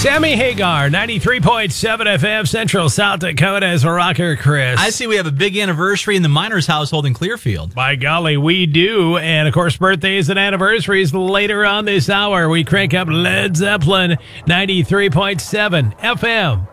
Sammy Hagar, 93.7 FM, Central South Dakota's rocker, Chris. I see we have a big anniversary in the Miners household in Clearfield. By golly, we do. And, of course, birthdays and anniversaries later on this hour. We crank up Led Zeppelin, 93.7 FM.